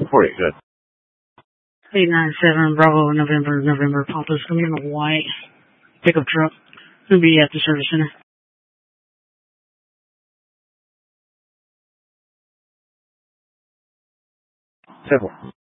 for you. Good. 897 Bravo November Papa's coming in a white pickup truck. Gonna be at the service center. Simple.